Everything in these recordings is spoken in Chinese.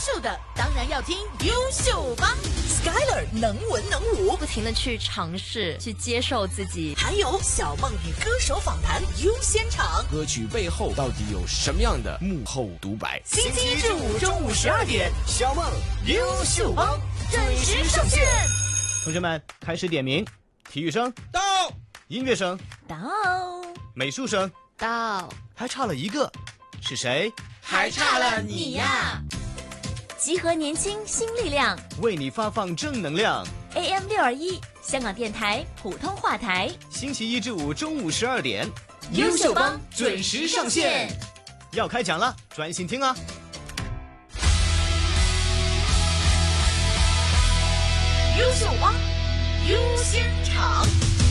秀的当然要听优秀帮 ，Skyler 能文能武， 不停的去尝试，去接受自己。 还有小梦与歌手访谈优先场， 歌曲背后到底有什么样的幕后独白？ 星期一至五中午12点，小梦优秀帮准时上线。 同学们开始点名，体育生到， 音乐生到， 美术生到， 还差了一个，是谁？ 还差了你呀！ 集合年轻新力量， 为你发放正能量。 AM621香港电台普通话台， 星期一至五中午12点， 优秀帮准时上线。 要开讲了，专心听啊！ 优秀帮优先场。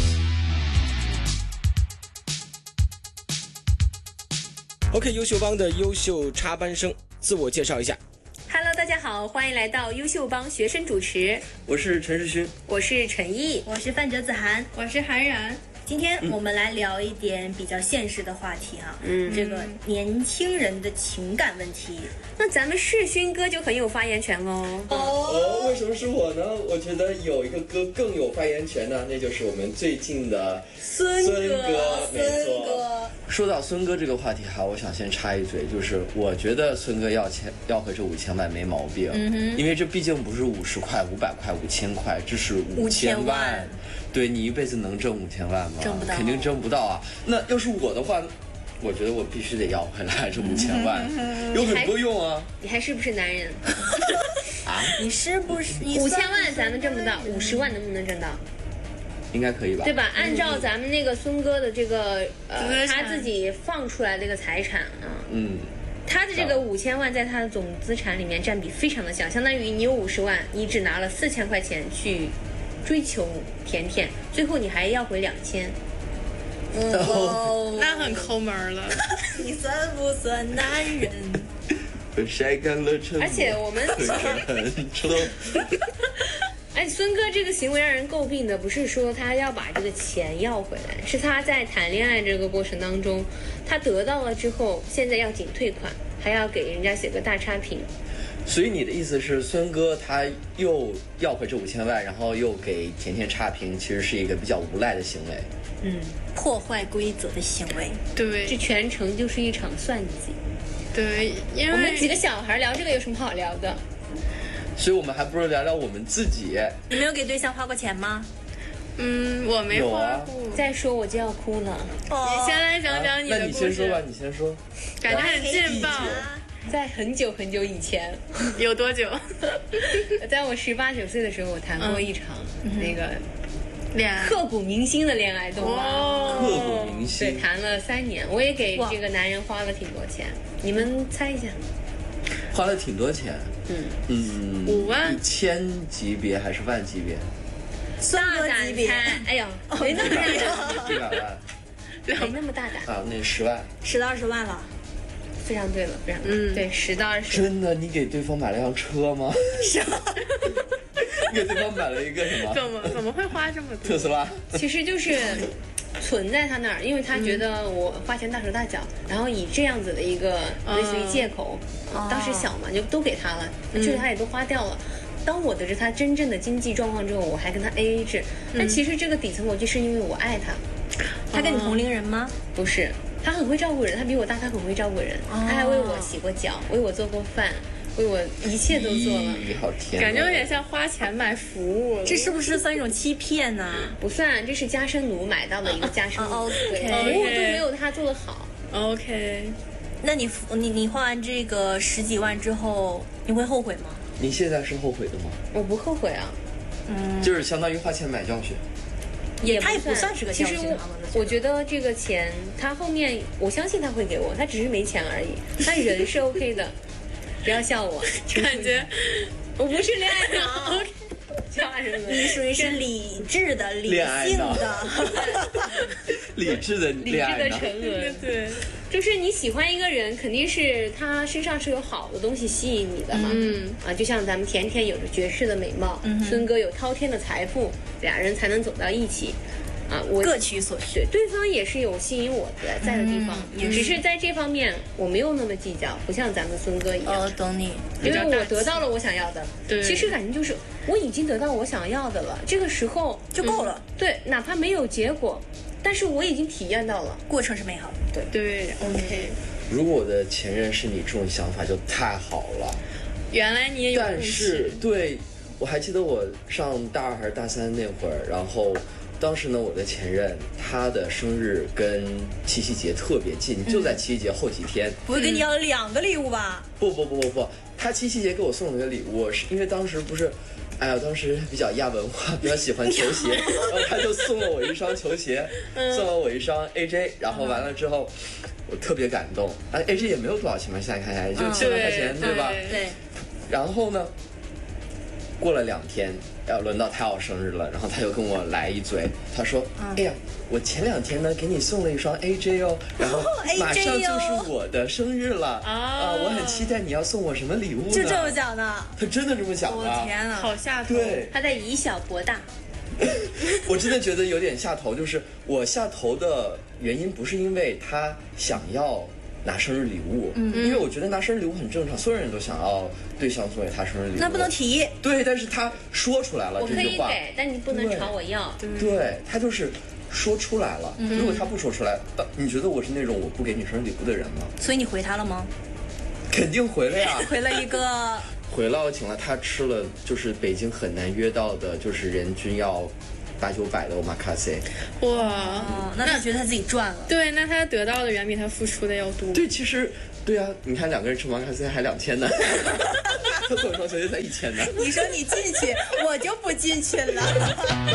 OK， 优秀帮的优秀插班生，自我介绍一下。 Hello， 大家好，欢迎来到优秀帮学生主持。 我是陈世勋， 我是陈毅， 我是范哲子涵， 我是韩然。 今天我们来聊一点比较现实的话题哈，这个年轻人的情感问题。 那咱们世勋哥就很有发言权喽。 为什么是我呢？我觉得有一个歌更有发言权呢，那就是我们最近的孙哥，没错。说到孙哥这个话题哈，我想先插一嘴，就是我觉得孙哥要回这5000万没毛病，因为这毕竟不是50块、500块、5000块，这是5000万。对，你一辈子能挣5000万吗？ 挣不到， 肯定挣不到啊。那要是我的话，我觉得我必须得要回来这5000万，有很多用啊。 你还是不是男人？ 啊？ 你是不是 5000万咱们挣不到，50万能不能挣到？ 应该可以吧？ 对吧？按照咱们那个孙哥的这个他自己放出来的这个财产啊，他的这个5000万在他的总资产里面占比非常的小，相当于你有50万，你只拿了4000块钱去追求甜甜，最后你还要回2000。 那很抠门了。 你算不算男人？ 晒干了沉默， 而且我们哎，孙哥这个行为让人诟病的不是说他要把这个钱要回来，是他在谈恋爱这个过程当中，他得到了之后，现在要紧退款，还要给人家写个大差评。 所以你的意思是，孙哥他又要回这5000万，然后又给甜甜差评，其实是一个比较无赖的行为。 破坏规则的行为。 对， 这全程就是一场算计。 对，因为我们几个小孩聊这个有什么好聊的？ 所以我们还不如聊聊我们自己。 你没有给对象花过钱吗？ 我没花过。 再说我就要哭了。 你先来讲讲你的故事。 那你先说吧，你先说。 感觉很劲爆。 在很久很久以前， 有多久？ 在我18、19岁的时候，我谈过一场那个恋爱， 刻骨铭心的恋爱，懂吗？ 刻骨铭心。 对，谈了3年，我也给这个男人花了挺多钱。你们猜一下？ 花了挺多钱。 5万 ？1000级别还是万级别？ 大胆猜！哎呦，没那么大胆。 100万。 没那么大胆啊，那10万。 10到20万了。 非常对了，非常对，10到20。 真的，你给对方买了辆车吗？ 是啊。 你给对方买了一个什么？ 怎么会花这么多？ 特斯拉。 其实就是存在他那儿，因为他觉得我花钱大手大脚，然后以这样子的一个类似于借口，当时小嘛，就都给他了，确实他也都花掉了。当我得知他真正的经济状况之后，我还跟他 AA 制。但其实这个底层逻辑是因为我爱他。 他跟你同龄人吗？ 不是。他很会照顾人，他比我大，他很会照顾人，他还为我洗过脚，为我做过饭，为我一切都做了。 好甜， 感觉有点像花钱买服务了。 这是不是算一种欺骗呢？ 不算，这是家生奴买到的一个家生奴，对，服务都没有他做得好。 OK， 那你花完这个10几万之后，你会后悔吗？ 你现在是后悔的吗？ 我不后悔啊， 就是相当于花钱买教训。 他也不算是个教训。其实我觉得这个钱，他后面我相信他会给我，他只是没钱而已。他人是 OK 的，不要笑我。 感觉我不是恋爱脑，吓人了。 你属于是理智的、理性的、 理智的恋爱脑。 沉沦。 对， 就是你喜欢一个人，肯定是他身上是有好的东西吸引你的嘛。就像咱们甜甜有着绝世的美貌，孙哥有滔天的财富，俩人才能走到一起。 各取所需。 对方也是有吸引我在的地方，只是在这方面我没有那么计较，不像咱们孙哥一样。 懂你， 因为我得到了我想要的。 对， 其实感觉就是我已经得到我想要的了，这个时候就够了。 对，哪怕没有结果，但是我已经体验到了， 过程是美好的。 对 OK。 如果我的前任是你这种想法，就太好了。 原来你也有故事。 但是对，我还记得我上大2还是大3那会儿，然后当时呢，我的前任他的生日跟七夕节特别近，就在七夕节后几天。 不会给你要了2个礼物吧？ 不，他七夕节给我送了个礼物，是因为当时不是。哎呀，当时比较亚文化，比较喜欢球鞋，然后他就送了我一双球鞋，送了我一双 AJ， 然后完了之后，我特别感动。AJ 也没有多少钱嘛，现在看起来也就7万块钱，对吧？ 对。 然后呢，过了2天，要轮到他要生日了，然后他又跟我来一嘴，他说：“哎呀，我前2天呢给你送了一双 AJ 哦，然后马上就是我的生日了我很期待你要送我什么礼物呢？” 就这么讲的， 他真的这么讲的。 我天啊， 好下头。 对， 他在以小博大。 我真的觉得有点下头，就是我下头的原因不是因为他想要拿生日礼物，因为我觉得拿生日礼物很正常，所有人都想要对象送给他生日礼物。 那不能提。 对，但是他说出来了这句话。 我可以给，但你不能朝我要。 对，他就是说出来了。如果他不说出来，你觉得我是那种我不给你生日礼物的人吗？ 所以你回他了吗？ 肯定回了呀。 回了一个。 回了，我请了他吃了，就是北京很难约到的，就是人均要800-900的 omakase。 哇， 那他觉得他自己赚了。 对，那他得到的远比他付出的要多。 对，其实对啊，你看2个人吃 omakase 还2000呢，他送一双球鞋才1000呢。 你说你进去，我就不进去了。